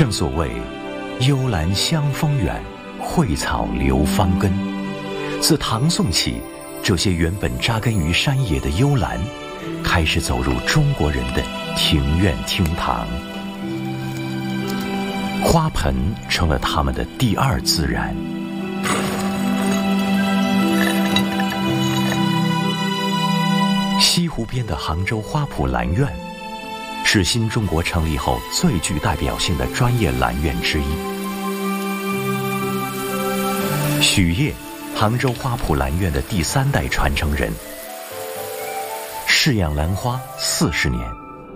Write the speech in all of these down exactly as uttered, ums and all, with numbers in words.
正所谓幽兰香风远，蕙草留芳根。自唐宋起，这些原本扎根于山野的幽兰开始走入中国人的庭院厅堂，花盆成了他们的第二自然。西湖边的杭州花圃兰院是新中国成立后最具代表性的专业兰院之一。许烨，杭州花圃兰院的第三代传承人，饲养兰花四十年。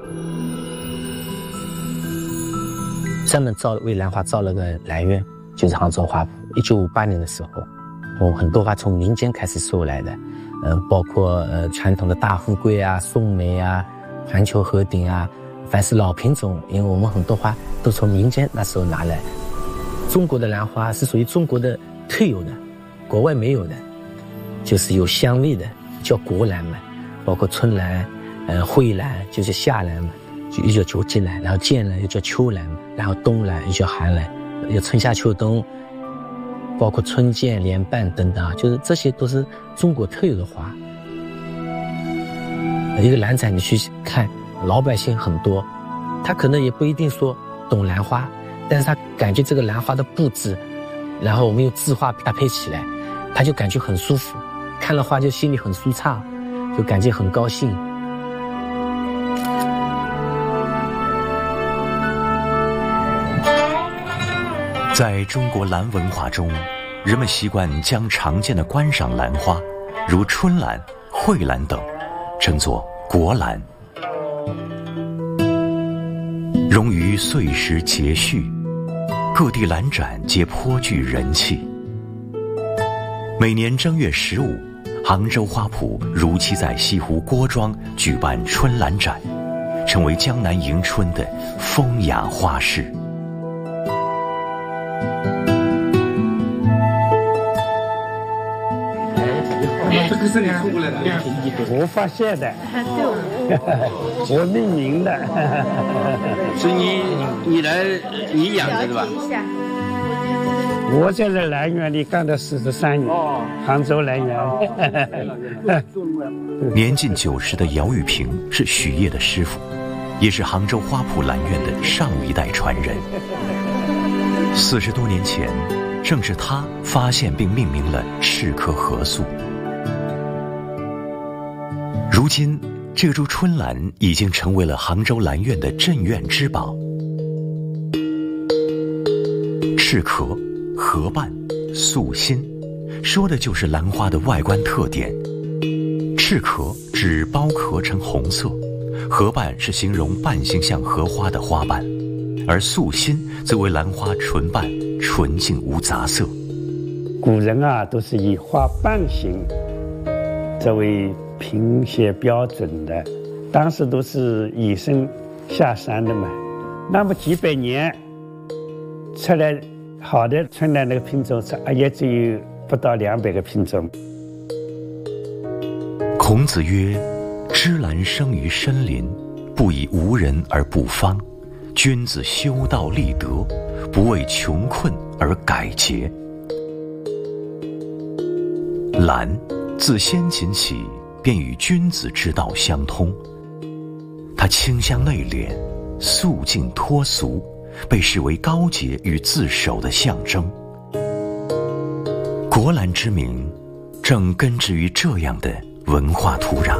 专门造为兰花造了个兰院，就是杭州花圃。一九五八年的时候，我很多花从民间开始收来的，嗯、呃，包括呃传统的大富贵啊、宋梅啊、环球鹤顶啊，凡是老品种，因为我们很多花都从民间那时候拿来。中国的兰花是属于中国的特有的，国外没有的，就是有香味的，叫国兰嘛，包括春兰、呃蕙兰就是夏兰嘛，就又叫九季兰，然后剑兰又叫秋兰，然后冬兰又叫寒兰，有春夏秋冬，包括春剑、莲瓣等等啊，就是这些都是中国特有的花。一个兰展你去看，老百姓很多，他可能也不一定说懂兰花，但是他感觉这个兰花的布置，然后我们用字画搭配起来，他就感觉很舒服，看了花就心里很舒畅，就感觉很高兴。 在中国兰文化中，人们习惯将常见的观赏兰花，如春兰、蕙兰等，称作国兰。融于岁时节序，各地兰展皆颇具人气。每年正月十五，杭州花圃如期在西湖郭庄举办春兰展，成为江南迎春的风雅花市。 这个是你送过来的， 我发现的，我命名的， 是你你来你养的对吧？ 我在这兰园里干了四十三年，杭州兰园。 年近九十的姚玉平是许烨的师傅，也是杭州花圃兰院的上一代传人。四十多年前，正是他发现并命名了赤壳合素。如今，这株春兰已经成为了杭州兰院的镇院之宝。赤壳、合瓣、素心，说的就是兰花的外观特点。赤壳指包壳呈红色，合瓣是形容瓣形像荷花的花瓣，而素心则为兰花纯瓣，纯净无杂色。 古人啊，都是以花瓣形作为评写标准的，当时都是以身下山的嘛。那么几百年出来好的春兰那个品种，也只有不到两百个品种。 孔子曰：“芝兰生于深林，不以无人而不芳。君子修道立德，不为穷困而改节。”兰自先秦起便与君子之道相通，它清香内敛，素净脱俗，被视为高洁与自守的象征。国兰之名，正根植于这样的文化土壤。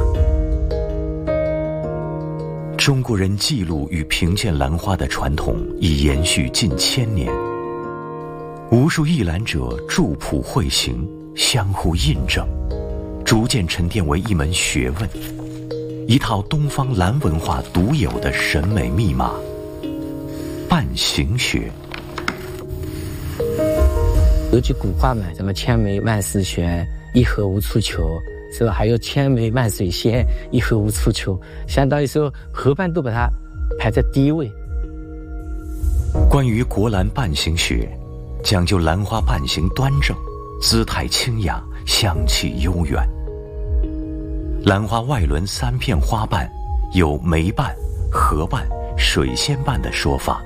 中国人记录与评鉴兰花的传统已延续近千年，无数艺兰者著谱绘形，相互印证，逐渐沉淀为一门学问，一套东方兰文化独有的审美密码——瓣形学。 有句古话嘛，什么千梅万世轩，一荷无处求，是吧？还有千梅万水仙，一荷无处求，相当于说荷瓣都把它排在第一位。 关于国兰瓣形学，讲究兰花瓣形端正，姿态清雅，香气悠远。兰花外轮三片花瓣有梅瓣、荷瓣、水仙瓣的说法。